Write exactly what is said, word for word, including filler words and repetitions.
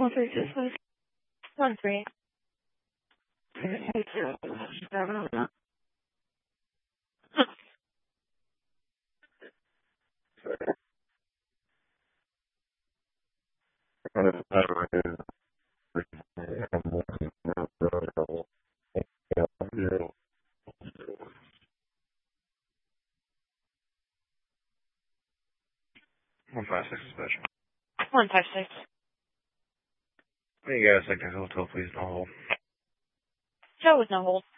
One three six please. One three. One five six special. One five six. You guys like the hotel, please, no hold. Joe with no hold.